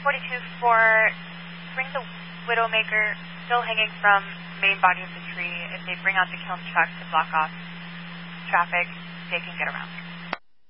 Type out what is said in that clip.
42-4, bring the Widowmaker still hanging from main body of the tree. If they bring out the kiln truck to block off traffic, they can get around.